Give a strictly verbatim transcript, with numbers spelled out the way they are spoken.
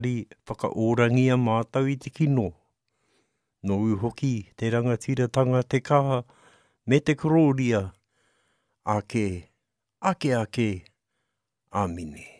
Ri whakaorangia mātau i te kino. No u hoki te rangatiratanga te kaha me te kororia. Ake, ake ake, amine.